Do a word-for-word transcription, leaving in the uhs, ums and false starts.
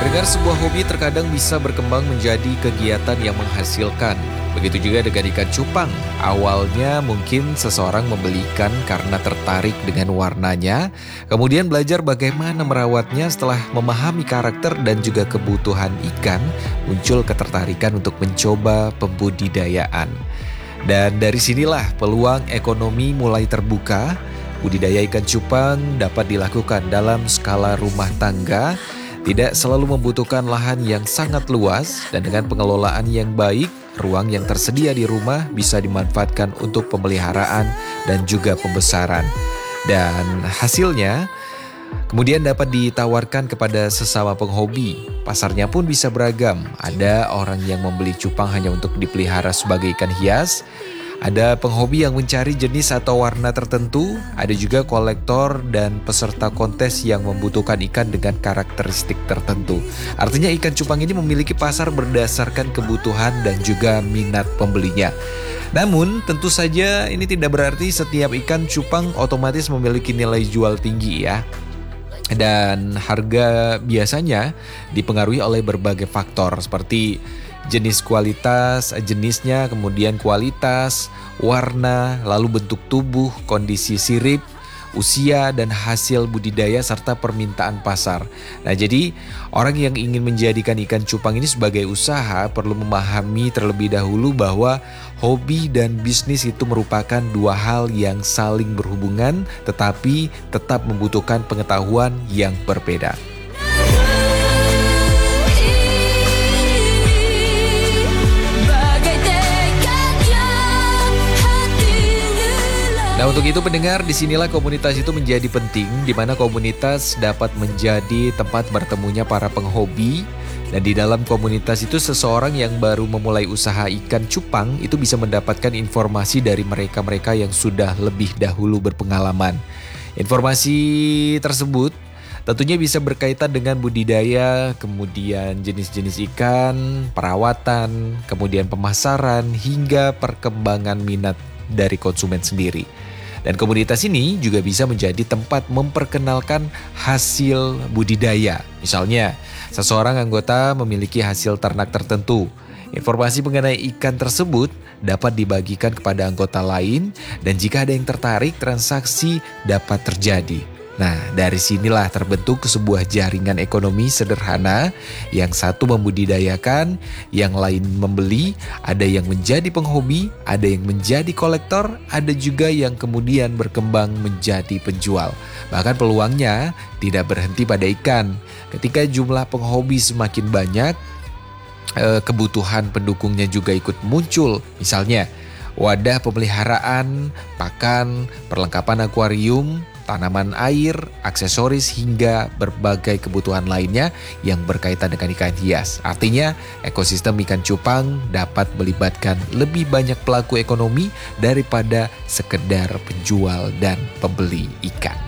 Dengan sebuah hobi terkadang bisa berkembang menjadi kegiatan yang menghasilkan. Begitu juga dengan ikan cupang. Awalnya mungkin seseorang membeli ikan karena tertarik dengan warnanya, kemudian belajar bagaimana merawatnya. Setelah memahami karakter dan juga kebutuhan ikan, muncul ketertarikan untuk mencoba pembudidayaan. Dan dari sinilah peluang ekonomi mulai terbuka. Budidaya ikan cupang dapat dilakukan dalam skala rumah tangga, tidak selalu membutuhkan lahan yang sangat luas, dan dengan pengelolaan yang baik, ruang yang tersedia di rumah bisa dimanfaatkan untuk pemeliharaan dan juga pembesaran. Dan hasilnya kemudian dapat ditawarkan kepada sesama penghobi. Pasarnya pun bisa beragam. Ada orang yang membeli cupang hanya untuk dipelihara sebagai ikan hias. Ada penghobi yang mencari jenis atau warna tertentu. Ada juga kolektor dan peserta kontes yang membutuhkan ikan dengan karakteristik tertentu. Artinya ikan cupang ini memiliki pasar berdasarkan kebutuhan dan juga minat pembelinya. Namun tentu saja ini tidak berarti setiap ikan cupang otomatis memiliki nilai jual tinggi ya. Dan harga biasanya dipengaruhi oleh berbagai faktor seperti jenis kualitas, jenisnya, kemudian kualitas, warna, lalu bentuk tubuh, kondisi sirip, usia, dan hasil budidaya, serta permintaan pasar. Nah, jadi orang yang ingin menjadikan ikan cupang ini sebagai usaha perlu memahami terlebih dahulu bahwa hobi dan bisnis itu merupakan dua hal yang saling berhubungan, tetapi tetap membutuhkan pengetahuan yang berbeda. Nah, untuk itu pendengar, disinilah komunitas itu menjadi penting, di mana komunitas dapat menjadi tempat bertemunya para penghobi. Dan di dalam komunitas itu seseorang yang baru memulai usaha ikan cupang itu bisa mendapatkan informasi dari mereka-mereka yang sudah lebih dahulu berpengalaman. Informasi tersebut tentunya bisa berkaitan dengan budidaya, kemudian jenis-jenis ikan, perawatan, kemudian pemasaran, hingga perkembangan minat dari konsumen sendiri. Dan komunitas ini juga bisa menjadi tempat memperkenalkan hasil budidaya. Misalnya, seseorang anggota memiliki hasil ternak tertentu. Informasi mengenai ikan tersebut dapat dibagikan kepada anggota lain, dan jika ada yang tertarik, transaksi dapat terjadi. Nah, dari sinilah terbentuk sebuah jaringan ekonomi sederhana. Yang satu membudidayakan, yang lain membeli, ada yang menjadi penghobi, ada yang menjadi kolektor, ada juga yang kemudian berkembang menjadi penjual. Bahkan peluangnya tidak berhenti pada ikan. Ketika jumlah penghobi semakin banyak, kebutuhan pendukungnya juga ikut muncul. Misalnya, wadah pemeliharaan, pakan, perlengkapan akuarium, tanaman air, aksesoris, hingga berbagai kebutuhan lainnya yang berkaitan dengan ikan hias. Artinya, ekosistem ikan cupang dapat melibatkan lebih banyak pelaku ekonomi daripada sekedar penjual dan pembeli ikan.